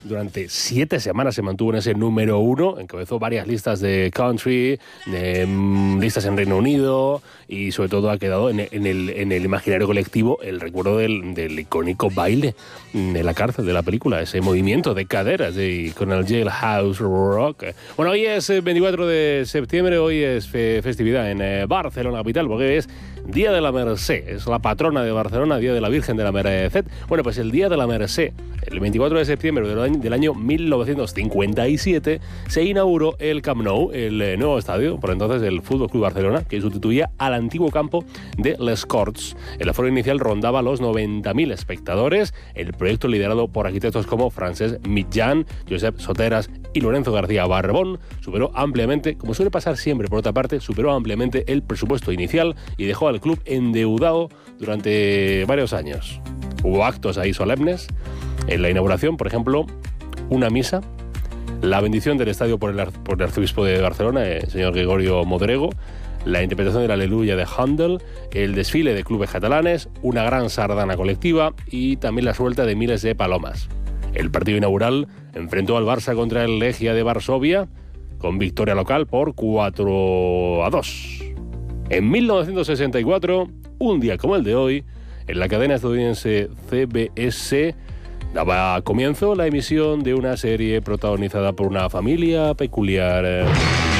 Durante 7 semanas se mantuvo en ese número 1, encabezó varias listas de country, listas en Reino Unido y sobre todo ha quedado en el imaginario colectivo el recuerdo del icónico baile en la cárcel de la película, ese movimiento de caderas con el Jailhouse Rock. Bueno, hoy es 24 de septiembre, hoy es festividad en Barcelona capital, porque es Día de la Mercè, es la patrona de Barcelona, Día de la Virgen de la Merced. Bueno, pues el Día de la Mercè, el 24 de septiembre del año 1957, se inauguró el Camp Nou, el nuevo estadio, por entonces el Fútbol Club Barcelona, que sustituía al antiguo campo de Les Corts. El aforo inicial rondaba los 90.000 espectadores. El proyecto, liderado por arquitectos como Francesc Mitjan, Josep Soteras y Lorenzo García Barbón, superó ampliamente, como suele pasar siempre por otra parte, superó ampliamente el presupuesto inicial y dejó al club endeudado durante varios años. Hubo actos ahí solemnes. En la inauguración, por ejemplo, una misa, la bendición del estadio por el arzobispo de Barcelona, el señor Gregorio Modrego, la interpretación de la Aleluya de Händel, el desfile de clubes catalanes, una gran sardana colectiva y también la suelta de miles de palomas. El partido inaugural enfrentó al Barça contra el Legia de Varsovia, con victoria local por 4-2. En 1964, un día como el de hoy, en la cadena estadounidense CBS daba comienzo la emisión de una serie protagonizada por una familia peculiar.